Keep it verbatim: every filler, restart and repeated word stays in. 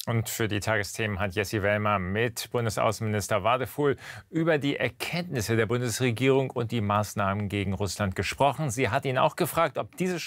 Und für die Tagesthemen hat Jessie Wellmer mit Bundesaußenminister Wadefuhl über die Erkenntnisse der Bundesregierung und die Maßnahmen gegen Russland gesprochen. Sie hat ihn auch gefragt, ob diese